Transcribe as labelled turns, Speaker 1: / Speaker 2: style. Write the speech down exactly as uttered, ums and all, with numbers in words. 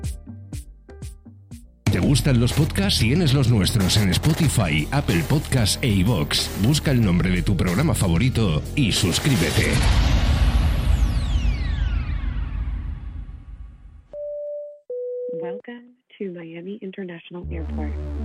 Speaker 1: ¿Te gustan los podcasts? Tienes los nuestros en Spotify, Apple Podcasts e iVoox. Busca el nombre de tu programa favorito y suscríbete.
Speaker 2: Welcome to Miami International Airport.